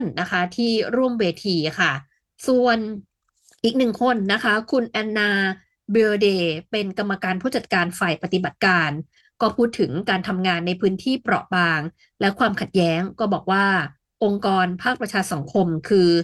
นะคะที่ร่วมเวทีค่ะส่วนอีกหนึ่งคนนะคะคุณแอนนาเบลเดเป็นกรรมการผู้จัดการฝ่ายปฏิบัติการก็พูดถึงการทำงานในพื้นที่เปราะบางและความขัดแย้งก็บอกว่าองค์กรภาคประชาสังคมคือ